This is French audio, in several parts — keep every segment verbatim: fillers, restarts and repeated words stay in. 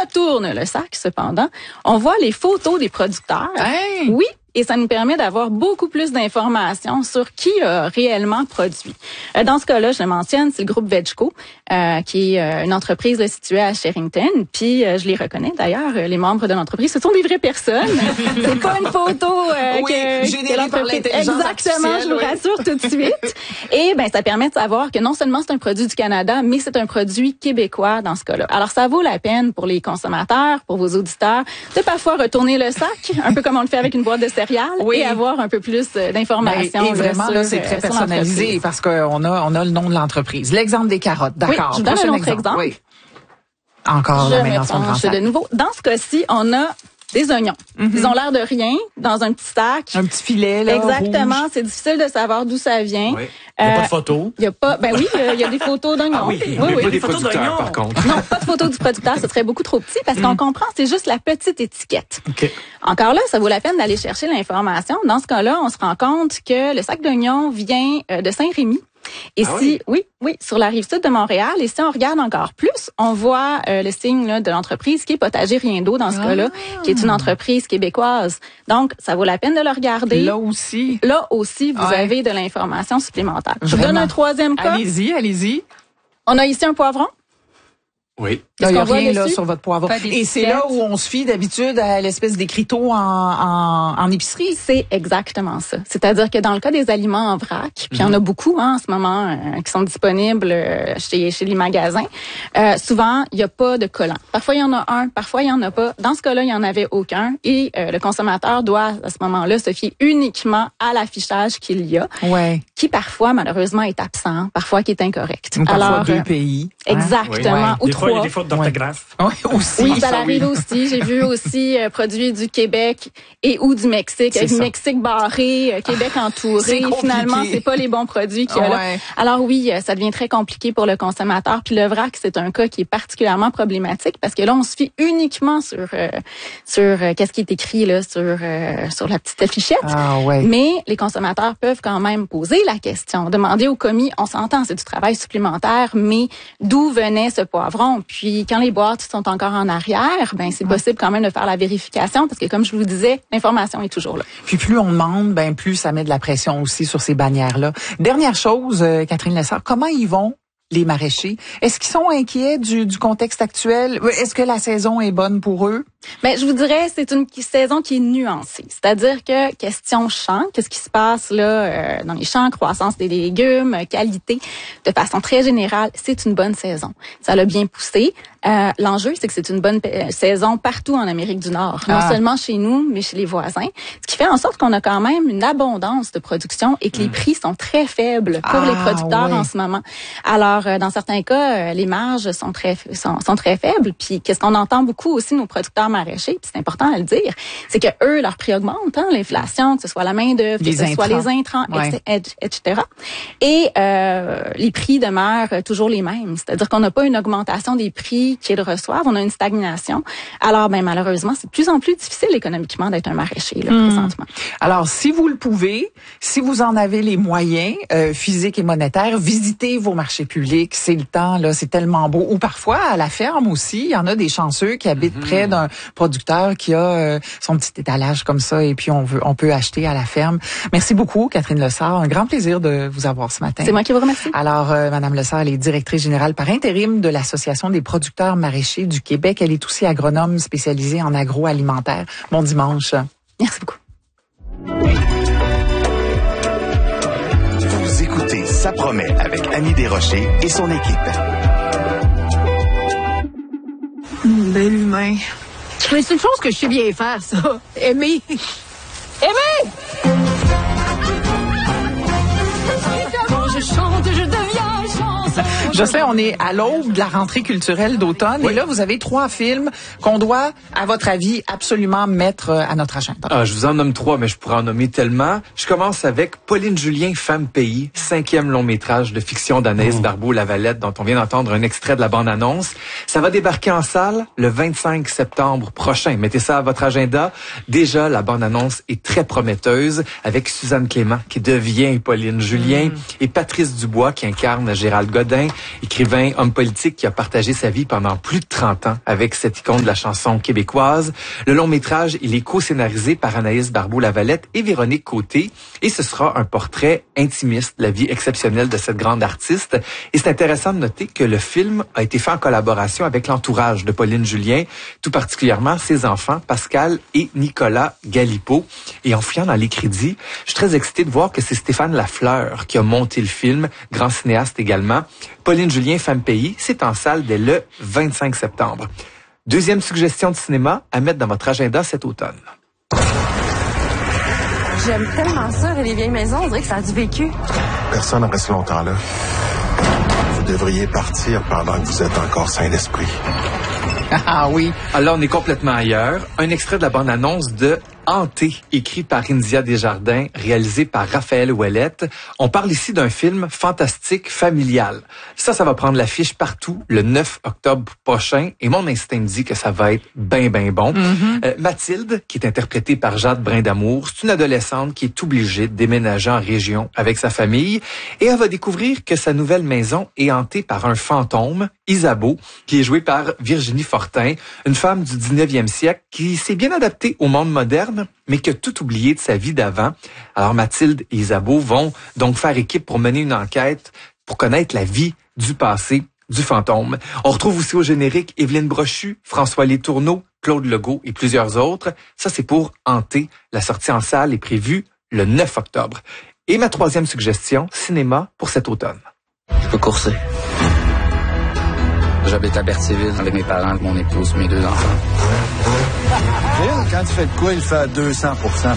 retourne le sac, cependant, on voit les photos des producteurs. Hey! Oui. Et ça nous permet d'avoir beaucoup plus d'informations sur qui a réellement produit. Euh, dans ce cas-là, je le mentionne, c'est le groupe Vegco, euh, qui est euh, une entreprise là, située à Sherrington. Puis euh, je les reconnais d'ailleurs, les membres de l'entreprise, ce sont des vraies personnes. C'est pas une photo euh, oui, que, générée que par l'intelligence Exactement, je vous oui. rassure tout de suite. Et ben ça permet de savoir que non seulement c'est un produit du Canada, mais c'est un produit québécois dans ce cas-là. Alors ça vaut la peine pour les consommateurs, pour vos auditeurs, de parfois retourner le sac, un peu comme on le fait avec une boîte de céréales. Oui. Et avoir un peu plus d'informations. Ben, et vraiment, là, c'est très personnalisé parce qu'on a, on a le nom de l'entreprise. L'exemple des carottes, d'accord. Oui, je vous donne un autre exemple. exemple. Oui. Encore je la main dans son grand sac. De nouveau. Dans ce cas-ci, on a des oignons. Mm-hmm. Ils ont l'air de rien dans un petit sac. Un petit filet, là. Exactement. Rouge. C'est difficile de savoir d'où ça vient. Oui. Il n'y a euh, pas de photos. Il y a pas, ben oui, il y a des photos d'oignons. Ah oui, oui, mais oui. pas des photos d'oignons, par contre. Non, pas de photos du producteur, ce serait beaucoup trop petit parce qu'on mm. comprend, c'est juste la petite étiquette. Okay. Encore là, ça vaut la peine d'aller chercher l'information. Dans ce cas-là, on se rend compte que le sac d'oignons vient de Saint-Rémy. Et ah si, oui? oui, oui, sur la rive sud de Montréal. Et si on regarde encore plus, on voit euh, le signe là, de l'entreprise qui est Potager Rien d'eau dans ce ah. cas-là, qui est une entreprise québécoise. Donc, ça vaut la peine de le regarder. Là aussi. Là aussi, vous ouais. avez de l'information supplémentaire. Je vous donne un troisième cas. Allez-y, allez-y. On a ici un poivron. Oui. Il n'y a rien là sur votre poivron. Et c'est là où on se fie d'habitude à l'espèce d'écriteau en, en, en épicerie. C'est exactement ça. C'est-à-dire que dans le cas des aliments en vrac, puis il mm-hmm. y en a beaucoup hein, en ce moment euh, qui sont disponibles euh, chez, chez les magasins, euh, souvent, il n'y a pas de collant. Parfois, il y en a un, parfois, il n'y en a pas. Dans ce cas-là, il n'y en avait aucun. Et euh, le consommateur doit, à ce moment-là, se fier uniquement à l'affichage qu'il y a, ouais. qui parfois, malheureusement, est absent, parfois qui est incorrect. Ou parfois Alors, deux euh, pays. Exactement. Hein? Oui. Ou des trois. Fois, il y a des fautes d'orthographe. Ouais. Oui, aussi. Oui, ça arrive aussi. J'ai vu aussi euh, produits du Québec et ou du Mexique, avec ça. Mexique barré, euh, Québec entouré. C'est Finalement, c'est pas les bons produits qu'il y a là. Ouais. Alors oui, ça devient très compliqué pour le consommateur. Puis le vrac, c'est un cas qui est particulièrement problématique parce que là, on se fie uniquement sur euh, sur euh, qu'est-ce qui est écrit là sur euh, sur la petite affichette. Ah, ouais. Mais les consommateurs peuvent quand même poser la question, demander au commis. On s'entend, c'est du travail supplémentaire, mais d'où venait ce poivron? Puis quand les boîtes sont encore en arrière, ben c'est possible quand même de faire la vérification parce que comme je vous disais, l'information est toujours là. Puis plus on demande, ben plus ça met de la pression aussi sur ces bannières-là. Dernière chose, euh, Catherine Lessard, comment ils vont les maraîchers? Est-ce qu'ils sont inquiets du, du contexte actuel? Est-ce que la saison est bonne pour eux? Ben, je vous dirais, c'est une saison qui est nuancée. C'est-à-dire que, question champ, qu'est-ce qui se passe là euh, dans les champs, croissance des légumes, qualité, de façon très générale, c'est une bonne saison. Ça l'a bien poussé. Euh, l'enjeu, c'est que c'est une bonne euh, saison partout en Amérique du Nord. Non ah. seulement chez nous, mais chez les voisins. Ce qui fait en sorte qu'on a quand même une abondance de production et que les prix sont très faibles pour ah, les producteurs oui. en ce moment. Alors, euh, dans certains cas, euh, les marges sont très sont, sont très faibles. Puis, qu'est-ce qu'on entend beaucoup aussi, nos producteurs maraîchers, puis c'est important à le dire, c'est que eux, leur prix augmente, hein, l'inflation, que ce soit la main d'œuvre, que ce soit les intrants, ouais. et cetera. Et euh, les prix demeurent toujours les mêmes. C'est-à-dire qu'on n'a pas une augmentation des prix qu'ils reçoivent, on a une stagnation. Alors, ben malheureusement, c'est de plus en plus difficile économiquement d'être un maraîcher là, mmh. présentement. Alors, si vous le pouvez, si vous en avez les moyens euh, physiques et monétaires, visitez vos marchés publics. C'est le temps, là, c'est tellement beau. Ou parfois, à la ferme aussi, il y en a des chanceux qui habitent mmh. près d'un producteur qui a euh, son petit étalage comme ça et puis on veut, on peut acheter à la ferme. Merci beaucoup, Catherine Lessard. Un grand plaisir de vous avoir ce matin. C'est moi qui vous remercie. Alors, euh, Madame Lessard, elle est directrice générale par intérim de l'Association des producteurs maraîchers du Québec. Elle est aussi agronome spécialisée en agroalimentaire. Bon dimanche. Merci beaucoup. Vous écoutez Ça promet avec Annie Desrochers et son équipe. Bel humain. Mais c'est une chose que je sais bien faire, ça. Aimer. Aimer! Quand je chante, je deviens chanson. Jocelyn, on est à l'aube de la rentrée culturelle d'automne. Oui. Et là, vous avez trois films qu'on doit, à votre avis, absolument mettre à notre agenda. Ah, je vous en nomme trois, mais je pourrais en nommer tellement. Je commence avec Pauline Julien, Femme Pays, cinquième long métrage de fiction d'Anaïs mmh. Barbeau-Lavalette, dont on vient d'entendre un extrait de la bande-annonce. Ça va débarquer en salle le vingt-cinq septembre prochain. Mettez ça à votre agenda. Déjà, la bande-annonce est très prometteuse, avec Suzanne Clément, qui devient Pauline Julien, mmh. et Patrice Dubois, qui incarne Gérald Godin. Godin, écrivain, homme politique qui a partagé sa vie pendant plus de trente ans avec cette icône de la chanson québécoise. Le long métrage, il est co-scénarisé par Anaïs Barbeau-Lavalette et Véronique Côté et ce sera un portrait intimiste de la vie exceptionnelle de cette grande artiste. Et c'est intéressant de noter que le film a été fait en collaboration avec l'entourage de Pauline Julien, tout particulièrement ses enfants Pascal et Nicolas Galipeau. Et en fouillant dans les crédits, je suis très excité de voir que c'est Stéphane Lafleur qui a monté le film, grand cinéaste également. Pauline Julien, Femme Pays, c'est en salle dès le vingt-cinq septembre. Deuxième suggestion de cinéma à mettre dans votre agenda cet automne. J'aime tellement ça, les vieilles maisons, on dirait que ça a du vécu. Personne ne reste longtemps là. Vous devriez partir pendant que vous êtes encore sain d'esprit. Ah oui. Alors, on est complètement ailleurs. Un extrait de la bande-annonce de Hanté, écrit par India Desjardins, réalisé par Raphaël Ouellette. On parle ici d'un film fantastique familial. Ça, ça va prendre l'affiche partout le neuf octobre prochain et mon instinct me dit que ça va être ben, ben bon. Mm-hmm. Euh, Mathilde, qui est interprétée par Jade Brindamour, c'est une adolescente qui est obligée de déménager en région avec sa famille et elle va découvrir que sa nouvelle maison est hantée par un fantôme, Isabeau, qui est joué par Virginie Fortin, une femme du dix-neuvième siècle qui s'est bien adaptée au monde moderne, mais qui a tout oublié de sa vie d'avant. Alors Mathilde et Isabeau vont donc faire équipe pour mener une enquête pour connaître la vie du passé du fantôme. On retrouve aussi au générique Évelyne Brochu, François Letourneau, Claude Legault et plusieurs autres. Ça, c'est pour Hanté. La sortie en salle est prévue le neuf octobre. Et ma troisième suggestion, cinéma pour cet automne. Je peux courser. J'habite à Berthierville avec mes parents, mon épouse, mes deux enfants. Quand tu fais de quoi, il fait à deux cents pour cent.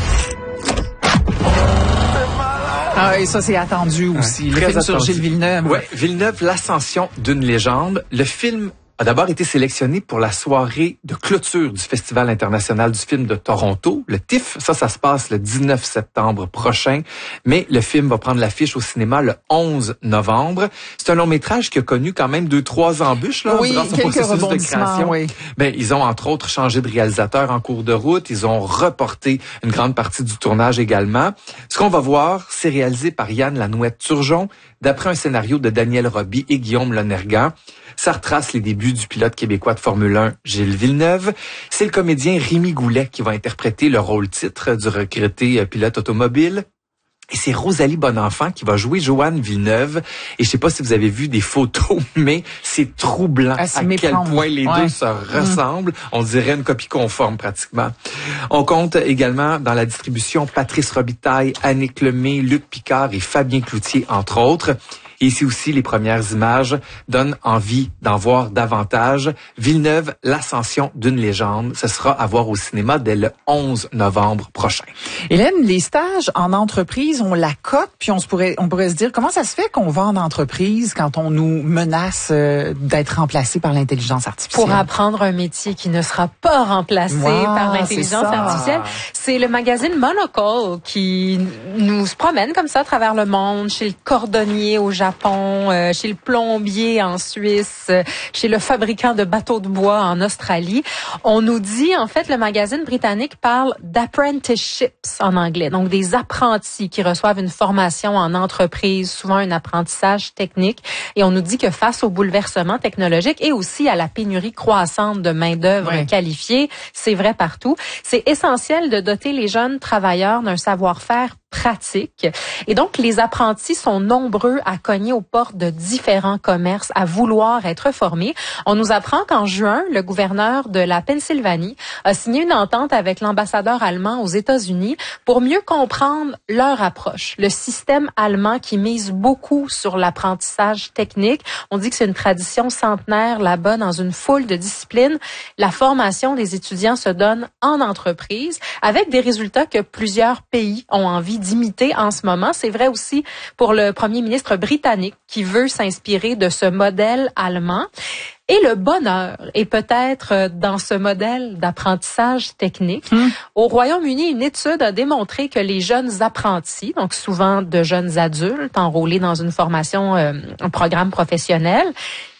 Ah, et ça, c'est attendu aussi. Ouais, le film attendu. sur Gilles Villeneuve. Ouais, Villeneuve, l'ascension d'une légende. Le film a d'abord été sélectionné pour la soirée de clôture du Festival international du film de Toronto, le T I F. Ça, ça se passe le dix-neuf septembre prochain, mais le film va prendre l'affiche au cinéma le onze novembre. C'est un long métrage qui a connu quand même deux, trois embûches là, oui, durant son quelques processus de rebondissements, création. oui. Ben, ils ont entre autres changé de réalisateur en cours de route. Ils ont reporté une grande partie du tournage également. Ce qu'on va voir, c'est réalisé par Yann Lanouette-Turgeon, d'après un scénario de Daniel Roby et Guillaume Lonergan. Ça retrace les débuts du pilote québécois de Formule un, Gilles Villeneuve. C'est le comédien Rémi Goulet qui va interpréter le rôle-titre du regretté pilote automobile. Et c'est Rosalie Bonenfant qui va jouer Joanne Villeneuve. Et je sais pas si vous avez vu des photos, mais c'est troublant à quel point les ouais. deux se ressemblent. Mmh. On dirait une copie conforme pratiquement. On compte également dans la distribution Patrice Robitaille, Annick Lemay, Luc Picard et Fabien Cloutier, entre autres. Et ici aussi, les premières images donnent envie d'en voir davantage. Villeneuve, l'ascension d'une légende. Ce sera à voir au cinéma dès le onze novembre prochain. Hélène, les stages en entreprise, on la cote, puis on se pourrait, on pourrait se dire, comment ça se fait qu'on va en entreprise quand on nous menace euh, d'être remplacé par l'intelligence artificielle? Pour apprendre un métier qui ne sera pas remplacé wow, par l'intelligence artificielle. C'est le magazine Monocle qui nous promène comme ça à travers le monde, chez le cordonnier au Japon. Japon, euh, chez le plombier en Suisse, euh, chez le fabricant de bateaux de bois en Australie. On nous dit, en fait, le magazine britannique parle d'apprenticeships en anglais, donc des apprentis qui reçoivent une formation en entreprise, souvent un apprentissage technique. Et on nous dit que face au bouleversement technologique et aussi à la pénurie croissante de main-d'œuvre ouais. qualifiée, c'est vrai partout, c'est essentiel de doter les jeunes travailleurs d'un savoir-faire pratique. Et donc, les apprentis sont nombreux à cogner aux portes de différents commerces, à vouloir être formés. On nous apprend qu'en juin, le gouverneur de la Pennsylvanie a signé une entente avec l'ambassadeur allemand aux États-Unis pour mieux comprendre leur approche. Le système allemand qui mise beaucoup sur l'apprentissage technique. On dit que c'est une tradition centenaire là-bas dans une foule de disciplines. La formation des étudiants se donne en entreprise avec des résultats que plusieurs pays ont envie d'imiter en ce moment. C'est vrai aussi pour le premier ministre britannique qui veut s'inspirer de ce modèle allemand. Et le bonheur est peut-être dans ce modèle d'apprentissage technique. Mmh. Au Royaume-Uni, une étude a démontré que les jeunes apprentis, donc souvent de jeunes adultes enrôlés dans une formation, euh, un programme professionnel,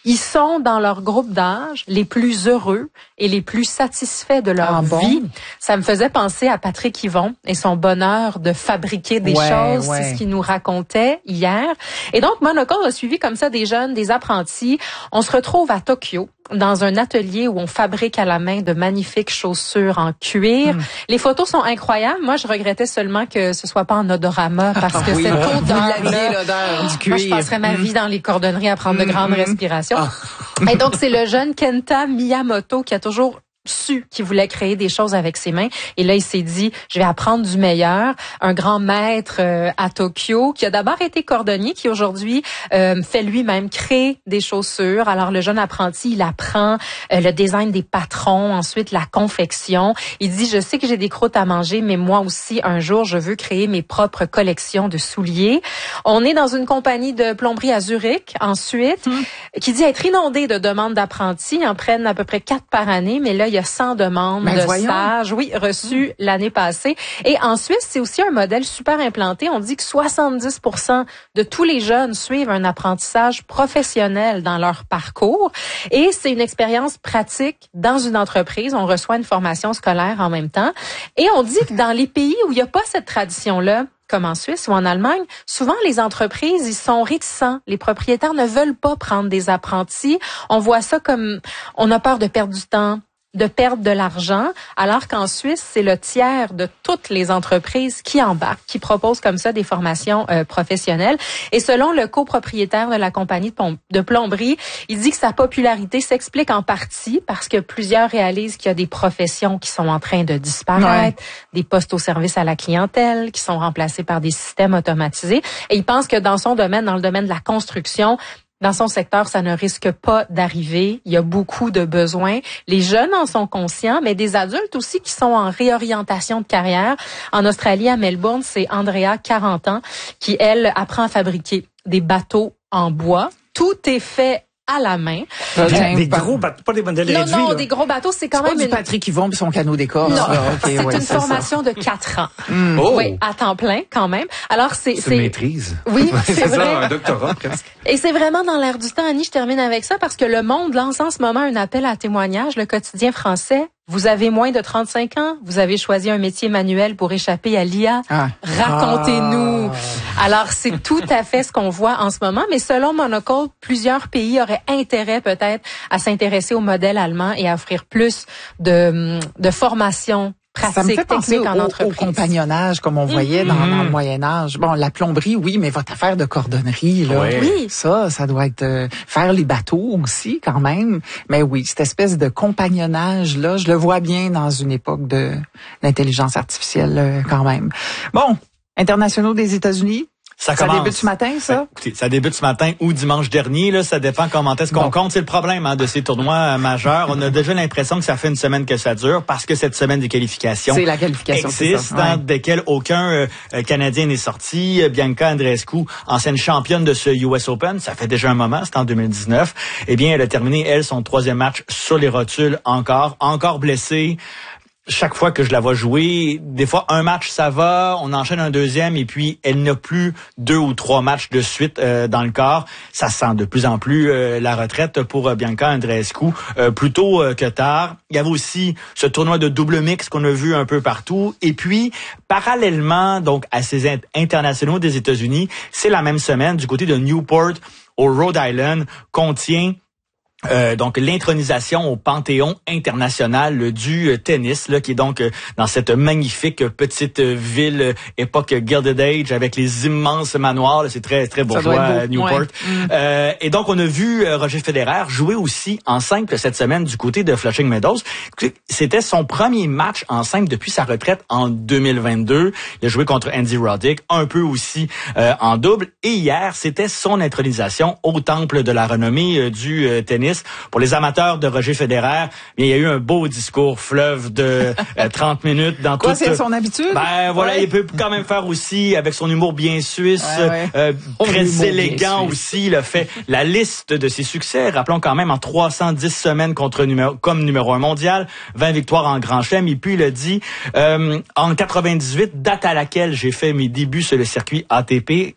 Ils sont dans leur groupe d'âge les plus heureux et les plus satisfaits de leur ah, vie. Bon? Ça me faisait penser à Patrick Yvon et son bonheur de fabriquer des ouais, choses. Ouais. C'est ce qu'il nous racontait hier. Et donc, Monocle a suivi comme ça des jeunes, des apprentis. On se retrouve à Tokyo, dans un atelier où on fabrique à la main de magnifiques chaussures en cuir. Mm. Les photos sont incroyables. Moi, je regrettais seulement que ce soit pas en odorama parce que oui, cette odeur, vous l'aviez, l'odeur du cuir. Moi, je passerais ma vie dans les cordonneries à prendre mm. de grandes mm. respirations. Ah. Et donc, c'est le jeune Kenta Miyamoto qui a toujours su qu'il voulait créer des choses avec ses mains. Et là, il s'est dit, je vais apprendre du meilleur. Un grand maître euh, à Tokyo, qui a d'abord été cordonnier, qui aujourd'hui euh, fait lui-même créer des chaussures. Alors, le jeune apprenti, il apprend euh, le design des patrons, ensuite la confection. Il dit, je sais que j'ai des croûtes à manger, mais moi aussi, un jour, je veux créer mes propres collections de souliers. On est dans une compagnie de plomberie à Zurich, ensuite, hum. qui dit être inondée de demandes d'apprentis. Ils en prennent à peu près quatre par année, mais là, il y a cent demandes ben, de voyons. stages, oui, reçues mmh. l'année passée. Et en Suisse, c'est aussi un modèle super implanté. On dit que soixante-dix pour cent de tous les jeunes suivent un apprentissage professionnel dans leur parcours. Et c'est une expérience pratique dans une entreprise. On reçoit une formation scolaire en même temps. Et on dit que dans les pays où il n'y a pas cette tradition-là, comme en Suisse ou en Allemagne, souvent les entreprises, ils sont réticents. Les propriétaires ne veulent pas prendre des apprentis. On voit ça comme on a peur de perdre du temps, de perdre de l'argent, alors qu'en Suisse, c'est le tiers de toutes les entreprises qui embarquent, qui proposent comme ça des formations euh, professionnelles. Et selon le copropriétaire de la compagnie de, pom- de plomberie, il dit que sa popularité s'explique en partie parce que plusieurs réalisent qu'il y a des professions qui sont en train de disparaître, ouais. des postes au service à la clientèle qui sont remplacés par des systèmes automatisés. Et il pense que dans son domaine, dans le domaine de la construction, dans son secteur, ça ne risque pas d'arriver. Il y a beaucoup de besoins. Les jeunes en sont conscients, mais des adultes aussi qui sont en réorientation de carrière. En Australie, à Melbourne, c'est Andrea, quarante ans, qui, elle, apprend à fabriquer des bateaux en bois. Tout est fait à la main. Des, des gros bateaux, pas des modèles non, réduits. Non, non, là. des gros bateaux, c'est quand c'est même pas une... du Patrick Yvon puis son canot d'écorce. Non, là. Okay, c'est ouais, une c'est formation ça. de quatre ans. Mm. Oh. Oui, à temps plein quand même. Alors c'est c'est c'est une maîtrise. Oui, c'est, c'est vrai. ça, un doctorat presque. Et c'est vraiment dans l'air du temps, Annie, je termine avec ça parce que Le Monde lance en ce moment un appel à témoignage, le quotidien français. Vous avez moins de trente-cinq ans, vous avez choisi un métier manuel pour échapper à l'I A. Ah. Racontez-nous. Ah. Alors, c'est tout à fait ce qu'on voit en ce moment, mais selon Monocle, plusieurs pays auraient intérêt peut-être à s'intéresser au modèle allemand et à offrir plus de, de formation pratique, ça me fait penser au, en au compagnonnage, comme on voyait mmh. dans, dans le Moyen-Âge. Bon, la plomberie, oui, mais votre affaire de cordonnerie, là, ouais. oui. ça, ça doit être euh, faire les bateaux aussi, quand même. Mais oui, cette espèce de compagnonnage-là, je le vois bien dans une époque de l'intelligence artificielle, euh, quand même. Bon, internationaux des États-Unis. Ça, ça commence. débute ce matin, ça? Ben, écoutez, ça débute ce matin ou dimanche dernier, là, ça dépend comment est-ce qu'on bon. compte. C'est le problème hein, de ces tournois euh, majeurs. On a déjà l'impression que ça fait une semaine que ça dure parce que cette semaine des qualifications c'est la qualification, existe, c'est ça. Ouais. dans desquelles aucun euh, Canadien n'est sorti. Bianca Andreescu, ancienne championne de ce U S Open, ça fait déjà un moment, c'était en deux mille dix-neuf. Eh bien, elle a terminé, elle, son troisième match sur les rotules encore, encore blessée. Chaque fois que je la vois jouer, des fois un match ça va, on enchaîne un deuxième et puis elle n'a plus deux ou trois matchs de suite euh, dans le corps. Ça sent de plus en plus euh, la retraite pour euh, Bianca Andreescu, euh, plus tôt euh, que tard. Il y avait aussi ce tournoi de double mix qu'on a vu un peu partout. Et puis, parallèlement donc à ces internationaux des États-Unis, c'est la même semaine du côté de Newport au Rhode Island qu'on tient Euh, donc l'intronisation au Panthéon international du euh, tennis, là, qui est donc euh, dans cette magnifique euh, petite euh, ville euh, époque Gilded Age avec les immenses manoirs. Là, c'est très très bourgeois à Newport. Ouais. Mm. Euh, et donc on a vu euh, Roger Federer jouer aussi en simple cette semaine du côté de Flushing Meadows. C'était son premier match en simple depuis sa retraite en deux mille vingt-deux. Il a joué contre Andy Roddick, un peu aussi euh, en double. Et hier, c'était son intronisation au temple de la renommée euh, du euh, tennis. Pour les amateurs de Roger Federer, il y a eu un beau discours fleuve de euh, trente minutes dans Quoi, toute... c'est son habitude? Ben voilà, ouais. Il peut quand même faire aussi, avec son humour bien suisse, ouais, ouais. Euh, très élégant aussi, il a fait la liste de ses succès. Rappelons quand même en trois cent dix semaines contre numéro, comme numéro un mondial, vingt victoires en Grand Chelem. Et puis il a dit, euh, en quatre-vingt-dix-huit, date à laquelle j'ai fait mes débuts sur le circuit A T P,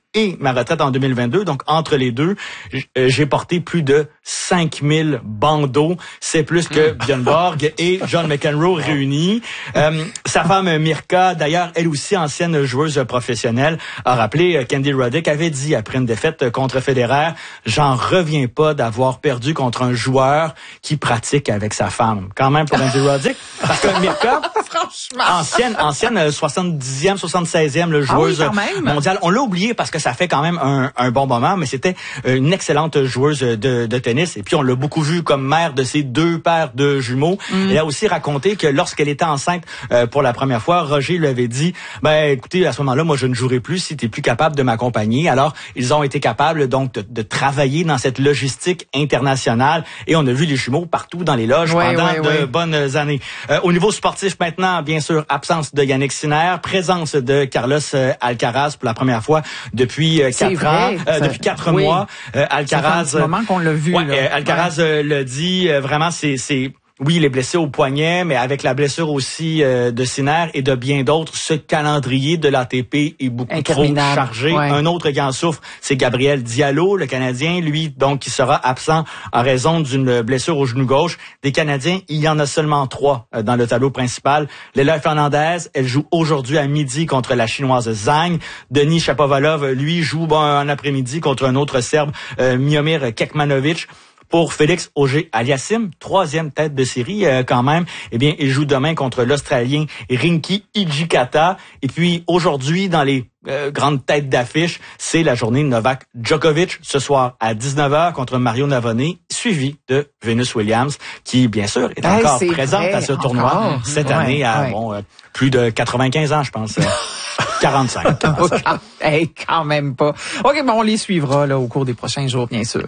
et ma retraite en deux mille vingt-deux. Donc, entre les deux, j'ai porté plus de cinq mille bandeaux. C'est plus que Björn Borg et John McEnroe réunis. Euh, sa femme Mirka, d'ailleurs, elle aussi ancienne joueuse professionnelle, a rappelé, Candy Roddick avait dit après une défaite contre Federer, « J'en reviens pas d'avoir perdu contre un joueur qui pratique avec sa femme. » Quand même pour Candy Roddick, parce que Mirka, ancienne, ancienne soixante-dixième, soixante-seizième le joueuse ah oui, mondiale. On l'a oublié parce que ça fait quand même un, un bon moment, mais c'était une excellente joueuse de, de tennis. Et puis, on l'a beaucoup vue comme mère de ses deux paires de jumeaux. Mm. Elle a aussi raconté que lorsqu'elle était enceinte euh, pour la première fois, Roger lui avait dit, ben écoutez, à ce moment-là, moi, je ne jouerai plus si tu es plus capable de m'accompagner. Alors, ils ont été capables donc de, de travailler dans cette logistique internationale. Et on a vu les jumeaux partout dans les loges ouais, pendant ouais, de ouais. bonnes années. Euh, au niveau sportif maintenant, bien sûr, absence de Yannick Sinner, présence de Carlos Alcaraz pour la première fois depuis euh, quatre ans, euh, depuis quatre oui. mois. Euh, Alcaraz, c'est un moment qu'on l'a vu. Ouais, là. Euh, Alcaraz ouais. euh, le dit, euh, vraiment, c'est, c'est, oui, il est blessé au poignet, mais avec la blessure aussi euh, de Sinner et de bien d'autres, ce calendrier de l'A T P est beaucoup trop chargé. Ouais. Un autre qui en souffre, c'est Gabriel Diallo, le Canadien, lui, donc, qui sera absent en raison d'une blessure au genou gauche. Des Canadiens, il y en a seulement trois euh, dans le tableau principal. Leila Fernandez, elle joue aujourd'hui à midi contre la Chinoise Zhang. Denis Shapovalov, lui, joue bon, un après-midi contre un autre Serbe, euh, Miomir Kekmanovic. Pour Félix Auger-Aliassime, troisième tête de série euh, quand même, eh bien, il joue demain contre l'Australien Rinky Hijikata. Et puis aujourd'hui, dans les euh, grandes têtes d'affiche, c'est la journée de Novak Djokovic ce soir à dix-neuf heures contre Mario Navone, suivi de Venus Williams, qui bien sûr est hey, encore c'est présente vrai, à ce tournoi encore. cette ouais, année à ouais. bon euh, plus de quatre-vingt-quinze ans, je pense. Euh, quarante-cinq. hey, quand même pas. OK, bon, on les suivra là au cours des prochains jours, bien sûr.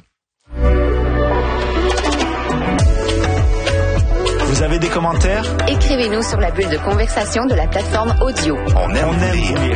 Vous avez des commentaires? Écrivez-nous sur la bulle de conversation de la plateforme audio. On aime, On aime lire. lire.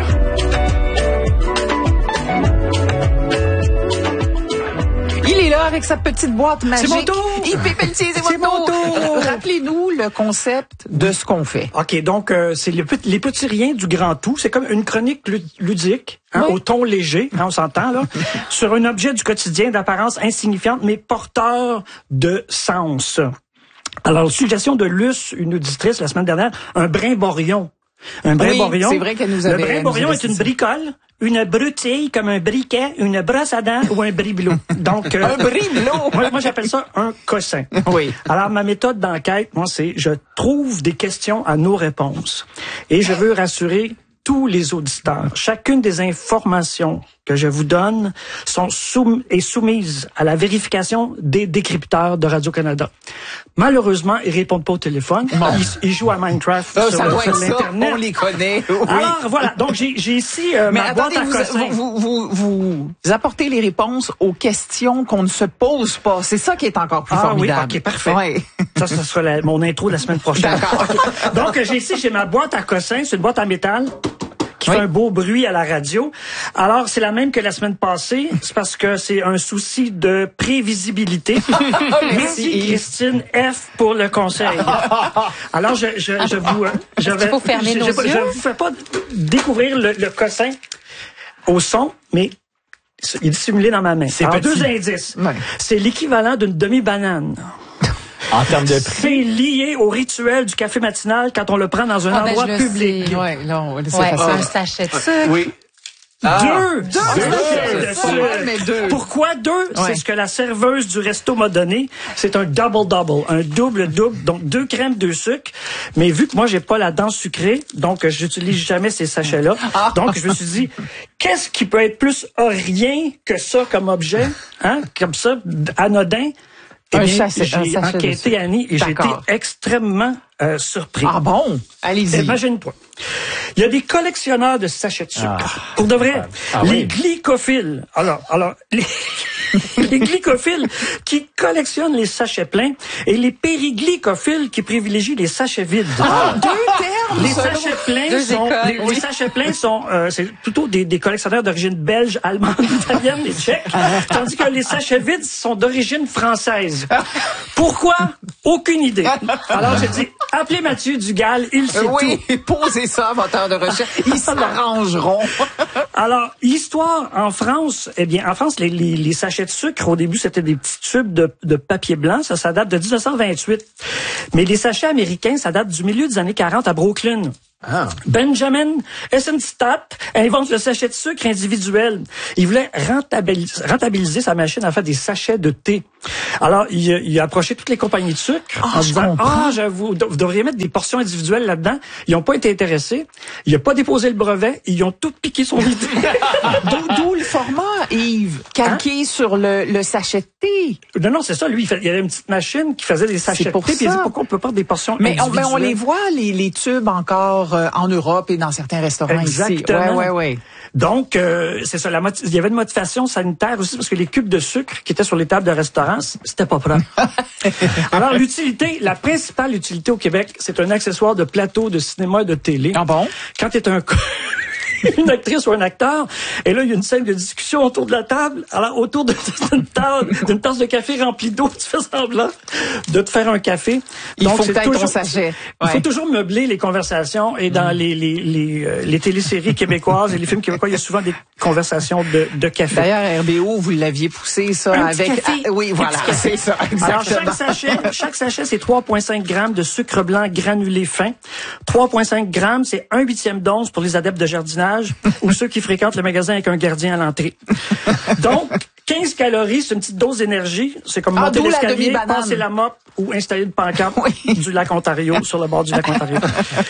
Il est là avec sa petite boîte magique. C'est mon tour! Il P. Pelletier, c'est, c'est mon tour! Rappelez-nous le concept de ce qu'on fait. OK, donc euh, c'est le, les petits riens du grand tout. C'est comme une chronique ludique, hein, oui. au ton léger, hein, on s'entend là, sur un objet du quotidien d'apparence insignifiante, mais porteur de sens. Alors, suggestion de Luce, une auditrice la semaine dernière, un brimborion. Un brimborion. Oui, c'est vrai qu'elle nous avait... Le brimborion est une bricole, une broutille comme un briquet, une brosse à dents ou un bribelot. Donc, euh, un bribelot. moi, moi, j'appelle ça un cossin. Oui. Alors, ma méthode d'enquête, moi, c'est je trouve des questions à nos réponses. Et je veux rassurer tous les auditeurs. Chacune des informations que je vous donne sont soum- est soumises à la vérification des décrypteurs de Radio-Canada. Malheureusement, ils répondent pas au téléphone. Bon. Ils, ils jouent à Minecraft oh, sur, ça doit sur être l'Internet. Ça, on les connaît. Oui. Alors, voilà. Donc, j'ai, j'ai ici euh, Mais ma attendez, boîte à cossins. vous, vous, vous, vous apportez les réponses aux questions qu'on ne se pose pas. C'est ça qui est encore plus ah, formidable. Oui, OK, parfait. Ouais. Ça, ce sera la, mon intro de la semaine prochaine. D'accord. Donc, j'ai ici, j'ai ma boîte à cossins. C'est une boîte en métal qui oui. fait un beau bruit à la radio. Alors, c'est la même que la semaine passée. C'est parce que c'est un souci de prévisibilité. Merci, Christine F. pour le conseil. Alors, je, je, je vous... Je vais, faut fermer je, nos je, yeux? je vous fais pas découvrir le, le cossin au son, mais il est dissimulé dans ma main. C'est Alors, petit. deux indices. Ouais. C'est l'équivalent d'une demi-banane. En termes de prix. C'est lié au rituel du café matinal quand on le prend dans un ah, endroit ben, public. Ouais, non, c'est ouais, facile. un sachet de sucre. Oui. Ah, deux! Deux! Deux! deux. de sucre. Ouais, mais deux. Pourquoi deux? Ouais. C'est ce que la serveuse du resto m'a donné. C'est un double-double, un double-double. Donc, deux crèmes, deux sucres. Mais vu que moi, j'ai pas la dent sucrée, donc j'utilise jamais ces sachets-là. Ah. Donc, je me suis dit, qu'est-ce qui peut être plus rien que ça comme objet? Hein? Comme ça, anodin. Eh un bien, sachet, j'ai un sachet enquêté, Annie, et j'ai été D'accord. extrêmement euh, surpris. Ah bon? Allez-y. Imagine-toi. Il y a des collectionneurs de sachets de sucre. Ah. Pour de vrai. Ah, les oui. glycophiles. Alors, alors, les, les glycophiles qui collectionnent les sachets pleins et les périglycophiles qui privilégient les sachets vides. Ah, deux termes! Les selon- sachets pleins Deux sont, écoles, les, oui. les sachets pleins sont, euh, c'est plutôt des, des collectionneurs d'origine belge, allemande, italienne et tchèque. Tandis que les sachets vides sont d'origine française. Pourquoi? Aucune idée. Alors, j'ai dit, Appelez Mathieu Dugal, il sait euh, oui, tout. Oui, posez ça, moteur de recherche. Ils se l'arrangeront. Alors, l'histoire en France, eh bien, en France, les, les, les sachets de sucre, au début, c'était des petits tubes de, de papier blanc. Ça, ça date de dix-neuf cent vingt-huit. Mais les sachets américains, ça date du milieu des années quarante à Brooklyn. Ah. Benjamin Eisenstadt invente le sachet de sucre individuel. Il voulait rentabiliser, rentabiliser sa machine à faire des sachets de thé. Alors, il, il a approché toutes les compagnies de sucre oh, en disant, ah, j'avoue, vous devriez mettre des portions individuelles là-dedans. Ils n'ont pas été intéressés. Il n'a pas déposé le brevet. Ils ont tout piqué son idée. D'où le format, Yves, calqué hein? sur le, le sachet de thé. Non, non, c'est ça. Lui, il, fait, il y avait une petite machine qui faisait des sachets de thé. Puis il dit, pourquoi on peut pas des portions mais individuelles? On, mais on les voit, les, les tubes encore euh, en Europe et dans certains restaurants Exactement. ici. Ouais, ouais, ouais. Donc, euh, c'est ça. La moti- il y avait une motivation sanitaire aussi parce que les cubes de sucre qui étaient sur les tables de restaurants, c'était pas propre. Alors, l'utilité, la principale utilité au Québec, c'est un accessoire de plateau de cinéma et de télé. Ah bon? Quand t'es un une actrice ou un acteur, et là, il y a une scène de discussion autour de la table. Alors, autour de, d'une, tasse, d'une tasse de café remplie d'eau, tu fais semblant de te faire un café. Il Donc, faut c'est que toujours, ton sachet. Il ouais. faut toujours meubler les conversations. Et dans mmh. les, les, les, euh, les téléséries québécoises et les films québécois, il y a souvent des conversations de, de café. D'ailleurs, R B O, vous l'aviez poussé, ça, un avec... Café. Ah, oui, voilà, c'est ça, exactement. Alors, chaque sachet, chaque sachet, c'est trois virgule cinq grammes de sucre blanc granulé fin. trois virgule cinq grammes, c'est un huitième d'once pour les adeptes de jardinage ou ceux qui fréquentent le magasin avec un gardien à l'entrée. Donc, quinze calories, c'est une petite dose d'énergie. C'est comme monter ah, l'escalier, passer la mop ou installer une pancarte oui. du lac Ontario, sur le bord du lac Ontario.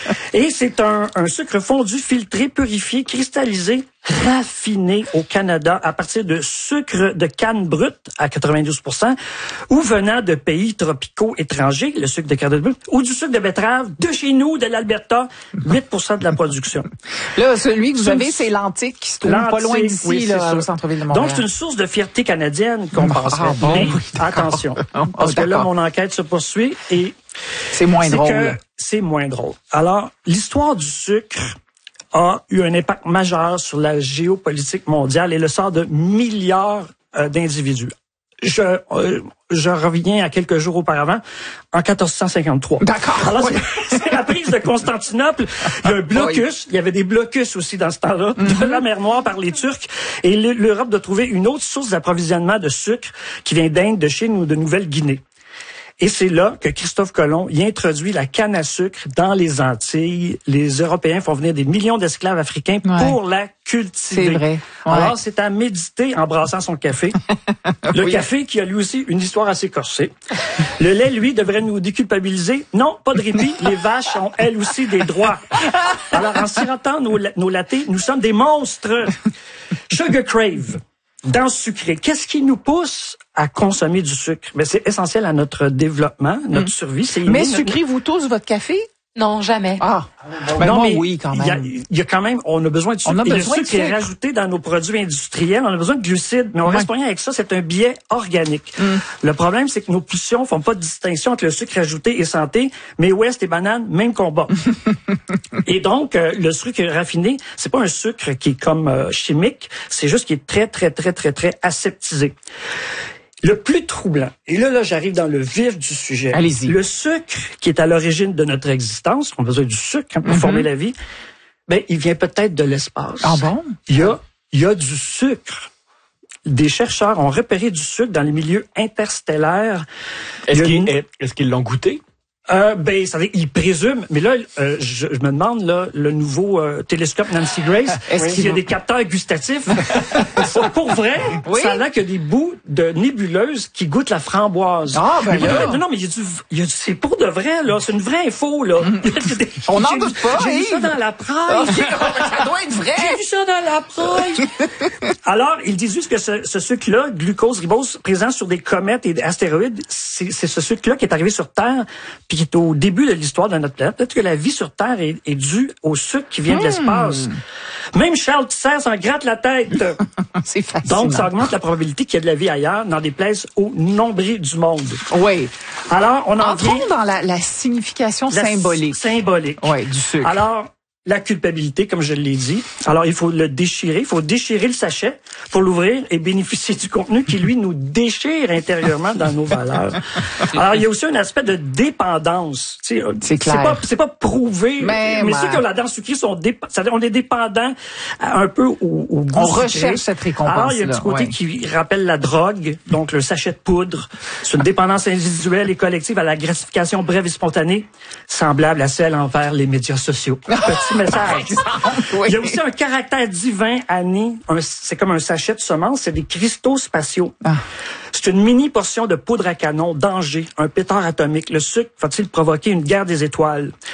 Et c'est un, un sucre fondu, filtré, purifié, cristallisé, raffiné au Canada à partir de sucre de canne brute à quatre-vingt-douze pour cent ou venant de pays tropicaux étrangers, le sucre de canne brute, ou du sucre de betterave de chez nous, de l'Alberta, huit pour cent de la production. Là, celui que vous avez, c'est l'Antique qui se trouve pas loin d'ici, oui, là, au centre-ville de Montréal. Donc, c'est une source de fierté canadienne qu'on penserait. Ah, bon, mais oui, attention, parce que là, mon enquête se poursuit et c'est moins c'est drôle. Que c'est moins drôle. Alors, l'histoire du sucre a eu un impact majeur sur la géopolitique mondiale et le sort de milliards euh, d'individus. Je, euh, je reviens à quelques jours auparavant, en quatorze cent cinquante-trois. D'accord. Alors, oui. c'est, c'est la prise de Constantinople. Il y a un blocus. Oui. Il y avait des blocus aussi dans ce temps-là, mm-hmm. de la mer Noire par les Turcs. Et l'Europe doit trouver une autre source d'approvisionnement de sucre qui vient d'Inde, de Chine ou de Nouvelle-Guinée. Et c'est là que Christophe Colomb y introduit la canne à sucre dans les Antilles. Les Européens font venir des millions d'esclaves africains ouais. pour la cultiver. C'est vrai. Ouais. Alors, c'est à méditer en brassant son café. Le oui. café qui a lui aussi une histoire assez corsée. Le lait, lui, devrait nous déculpabiliser. Non, pas de répit. Les vaches ont, elles aussi, des droits. Alors, en sirotant nos, nos lattés, nous sommes des monstres. Sugar Crave. Dans ce sucré, qu'est-ce qui nous pousse à consommer du sucre? Mais c'est essentiel à notre développement, notre mmh. survie. C'est mais sucrez vous tous votre café? Non, jamais. Ah, ben non, moi, mais oui, quand même. Il y, y a quand même, on a besoin de sucre. On a et besoin le sucre, de sucre est rajouté dans nos produits industriels. On a besoin de glucides, mais on ouais. reste pas rien avec ça. C'est un biais organique. Mm. Le problème, c'est que nos pulsions font pas de distinction entre le sucre ajouté et santé. Mais Ouest et banane, même combat. Et donc, euh, le sucre raffiné, c'est pas un sucre qui est comme euh, chimique. C'est juste qu'il est très, très, très, très, très aseptisé. Le plus troublant, et là, là, j'arrive dans le vif du sujet. Allez-y. Le sucre qui est à l'origine de notre existence, on a besoin du sucre hein, pour mm-hmm. former la vie, ben, il vient peut-être de l'espace. Ah bon? Il y a, il y a du sucre. Des chercheurs ont repéré du sucre dans les milieux interstellaires. Est-ce qu'ils, une... est-ce qu'ils l'ont goûté? Euh, ben, ça veut dire, ils présument, mais là, euh, je, je me demande, là, le nouveau euh, télescope Nancy Grace, est-ce oui. qu'il y a des capteurs gustatifs? Pour vrai, oui. ça a l'air qu'il y a des bouts de nébuleuses qui goûtent la framboise. Ah, ben là. Non, non, mais il y a du, il y a du, c'est pour de vrai, là, c'est une vraie info, là. Des, on n'en doute pas, J'ai vu ça dans la presse. Okay, ça doit être vrai. J'ai vu ça dans la presse. Alors, ils disent juste que ce, ce sucre-là, glucose, ribose, présent sur des comètes et des astéroïdes, c'est, c'est ce sucre-là qui est arrivé sur Terre, puis qui est au début de l'histoire de notre planète. Peut-être que la vie sur Terre est, est due au sucre qui vient mmh. de l'espace. Même Charles Tisser s'en gratte la tête. C'est fascinant. Donc, ça augmente la probabilité qu'il y ait de la vie ailleurs, dans des places au nombril du monde. Oui. Alors, on en Entrons vient... dans la, la signification la symbolique. Symbolique. Oui, du sucre. Alors, la culpabilité, comme je l'ai dit. Alors, il faut le déchirer. Il faut déchirer le sachet pour l'ouvrir et bénéficier du contenu qui, lui, nous déchire intérieurement dans nos valeurs. Alors, il y a aussi un aspect de dépendance. Tu sais, c'est clair. C'est pas, c'est pas prouvé, mais, mais ouais. ceux qui ont la dent sucrée sont dépendants. C'est-à-dire, on est dépendant un peu au, au goût On sucré. recherche cette récompense. Alors, il y a un petit côté ouais. qui rappelle la drogue, donc le sachet de poudre. C'est une dépendance individuelle et collective à la gratification brève et spontanée, semblable à celle envers les médias sociaux. Petit message. Oui. Il y a aussi un caractère divin, Annie. Un, c'est comme un sachet de semences, c'est des cristaux spatiaux. Ah. C'est une mini portion de poudre à canon, danger, un pétard atomique. Le sucre va-t-il provoquer une guerre des étoiles?